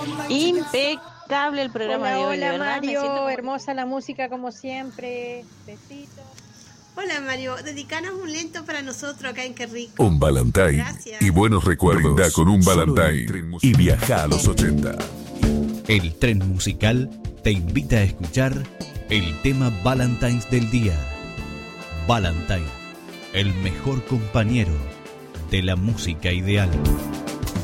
Impecable el programa de hoy, de Hola verdad. Me siento Mario, como... hermosa la música como siempre. Besitos. Hola Mario, dedicanos un lento para nosotros acá en Qué Rico. Un Valentine Gracias. y buenos recuerdos. Brinda con un Valentine y viaja a los 80. El tren musical te invita a escuchar el tema Valentine's del día. Valentine, el mejor compañero de la música ideal.